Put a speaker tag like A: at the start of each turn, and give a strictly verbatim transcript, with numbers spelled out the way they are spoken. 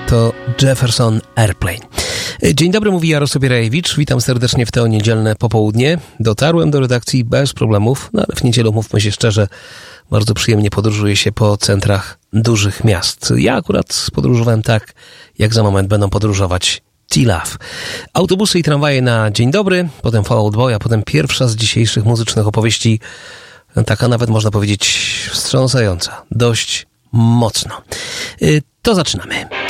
A: to Jefferson Airplane. Dzień dobry, mówi Jarosław Jurajewicz. Witam serdecznie w to niedzielne popołudnie. Dotarłem do redakcji bez problemów, no ale w niedzielę, mówmy się szczerze, bardzo przyjemnie podróżuje się po centrach dużych miast. Ja akurat podróżowałem tak, jak za moment będą podróżować T-Love. Autobusy i tramwaje na dzień dobry, potem Fall Out Boy, a potem pierwsza z dzisiejszych muzycznych opowieści, taka nawet można powiedzieć wstrząsająca, dość mocno. To zaczynamy.